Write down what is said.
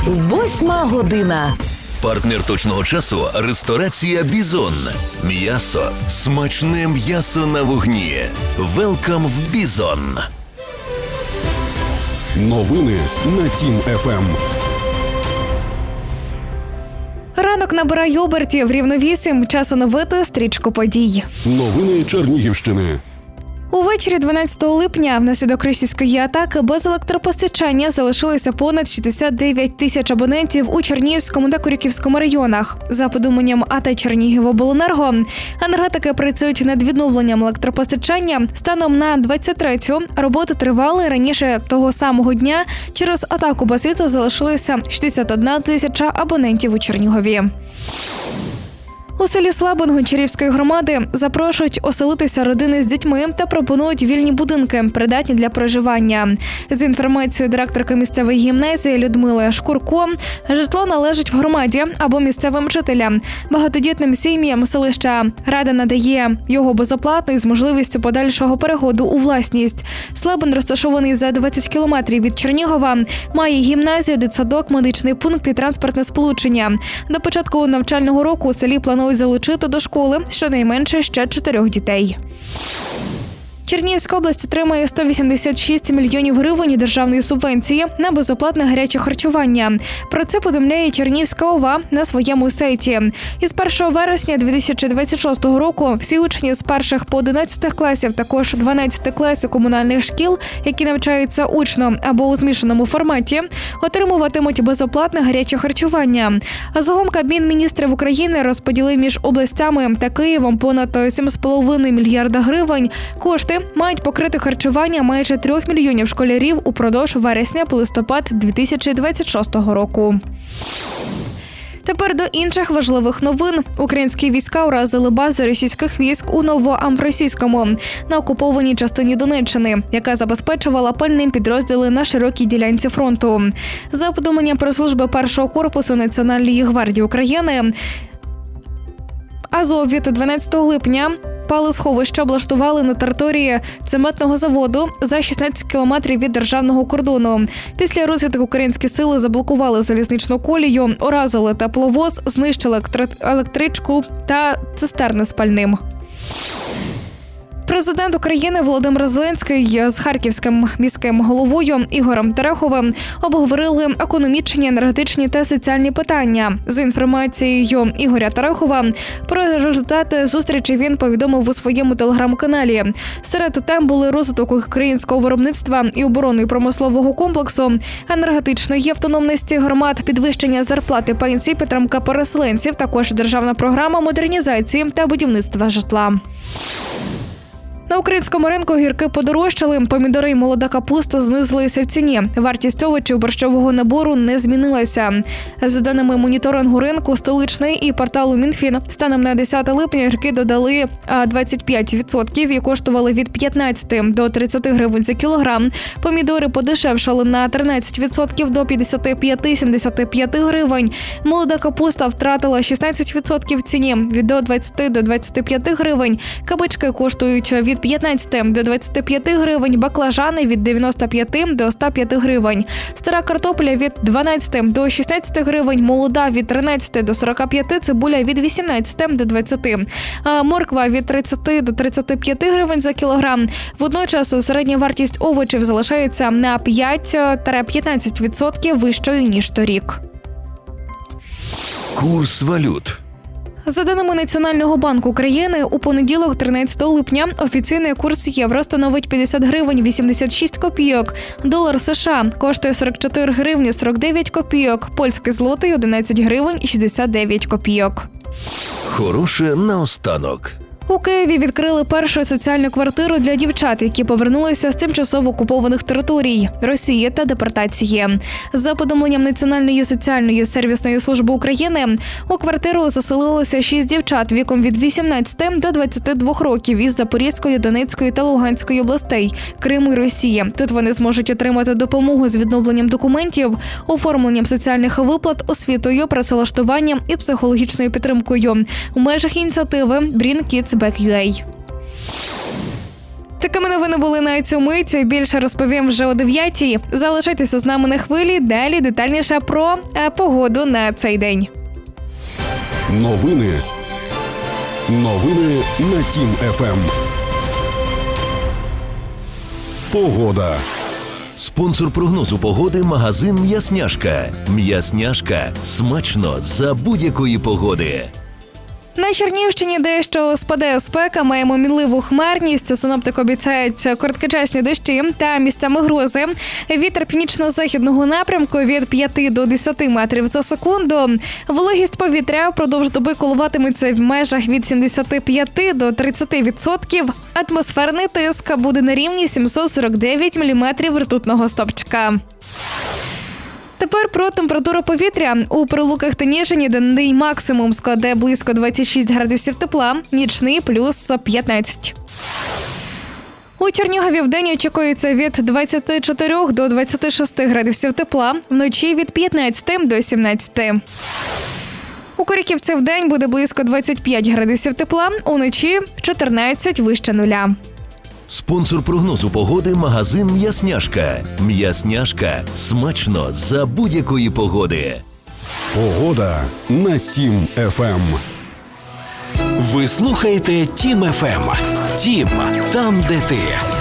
8 година. Партнер точного часу – ресторація «Бізон». М'ясо. Смачне м'ясо на вогні. Велкам в «Бізон». Новини на Тім ФМ. Ранок набирає обертів. Рівно 8. Час оновити стрічку подій. Новини Чернігівщини. Увечері 12 липня внаслідок російської атаки без електропостачання залишилося понад 69 тисяч абонентів у Чернігівському та Корюківському районах. За повідомленням АТ «Чернігівобленерго», енергетики працюють над відновленням електропостачання. Станом на 23-ю роботи тривали раніше того самого дня. Через атаку без світла залишилося 61 тисяча абонентів у Чернігові. У селі Слабин Гончарівської громади запрошують оселитися родини з дітьми та пропонують вільні будинки, придатні для проживання. За інформацією директорки місцевої гімназії Людмили Шкурко, житло належить в громаді або місцевим жителям. Багатодітним сім'ям селища рада надає його безоплатно із можливістю подальшого переходу у власність. Слабин розташований за 20 кілометрів від Чернігова, має гімназію, дитсадок, медичний пункт і транспортне сполучення. До початку навчального року у селі планують залучити до школи щонайменше ще 4 дітей. Чернігівська область отримає 186 мільйонів гривень державної субвенції на безоплатне гаряче харчування. Про це повідомляє Чернігівська ОВА на своєму сайті. Із 1 вересня 2026 року всі учні з 1 по 11 класів, також 12 класів комунальних шкіл, які навчаються очно або у змішаному форматі, отримуватимуть безоплатне гаряче харчування. А загалом Кабмін міністрів України розподілив між областями та Києвом понад 7,5 мільярда гривень. Кошти мають покрити харчування майже 3 мільйонів школярів упродовж вересня по листопад 2026 року. Тепер до інших важливих новин. Українські війська уразили бази російських військ у Новоамбросійському на окупованій частині Донеччини, яка забезпечувала пальним підрозділи на широкій ділянці фронту. За повідомленням прес-служби першого корпусу Національної гвардії України, Азов від 12 липня палесховище облаштували на території цементного заводу за 16 кілометрів від державного кордону. Після розвідки українські сили заблокували залізничну колію, уразили тепловоз, знищили електричку та цистерни з пальним. Президент України Володимир Зеленський з харківським міським головою Ігорем Тереховим обговорили економічні, енергетичні та соціальні питання. За інформацією Ігоря Терехова, про результати зустрічі він повідомив у своєму телеграм-каналі. Серед тем були розвиток українського виробництва і оборонно-промислового комплексу, енергетичної автономності громад, підвищення зарплат і пенсій, підтримка переселенців, також державна програма модернізації та будівництва житла. На українському ринку огірки подорожчали, помідори і молода капуста знизилися в ціні. Вартість овочів борщового набору не змінилася. За даними моніторингу ринку «Столичний» і порталу Мінфін, станом на 10 липня огірки додали 25% і коштували від 15 до 30 гривень за кілограм. Помідори подешевшали на 13% до 55-75 гривень. Молода капуста втратила 16% в ціні від до 20 до 25 гривень. Кабачки коштують від 15 до 25 гривень, баклажани від 95 до 105 гривень. Стара картопля від 12 до 16 гривень, молода від 13 до 45, цибуля від 18 до 20. Морква від 30 до 35 гривень за кілограм. Водночас середня вартість овочів залишається на 5-15% вищою, ніж торік. Курс валют. За даними Національного банку України, у понеділок, 13 липня, офіційний курс євро становить 50 гривень 86 копійок. Долар США коштує 44 гривні 49 копійок. Польський злотий – 11 гривень 69 копійок. Хороше наостанок. У Києві відкрили першу соціальну квартиру для дівчат, які повернулися з тимчасово окупованих територій Росії та депортації. За повідомленням Національної соціальної сервісної служби України, у квартиру заселилися 6 дівчат віком від 18 до 22 років із Запорізької, Донецької та Луганської областей, Криму і Росії. Тут вони зможуть отримати допомогу з відновленням документів, оформленням соціальних виплат, освітою, працевлаштуванням і психологічною підтримкою у межах ініціативи Bring Kids Back UA. Такими новини були на цю мить. Більше розповім вже о 9-й. Залишайтеся з нами на хвилі. Далі детальніше про погоду на цей день. Новини на Тім ФМ. Погода. Спонсор прогнозу погоди – магазин «М'ясняшка». «М'ясняшка» – смачно за будь-якої погоди. На Чернігівщині дещо спадає спека, маємо мінливу хмарність. Синоптики обіцяють короткочасні дощі та місцями грози. Вітер північно-західного напрямку від 5 до 10 метрів за секунду. Вологість повітря впродовж доби коливатиметься в межах від 75 до 30%. Атмосферний тиск буде на рівні 749 міліметрів ртутного стовпчика. Тепер про температуру повітря. У Прилуках та Ніжині денний максимум складе близько 26 градусів тепла, нічний – плюс 15. У Чернігові вдень очікується від 24 до 26 градусів тепла, вночі від 15 до 17. У Корюківці вдень буде близько 25 градусів тепла, уночі – 14 вище нуля. Спонсор прогнозу погоди – магазин «М'ясняшка». «М'ясняшка» – смачно за будь-якої погоди. Погода на Тім ФМ. Ви слухаєте Тім ФМ. Тім – там, де ти.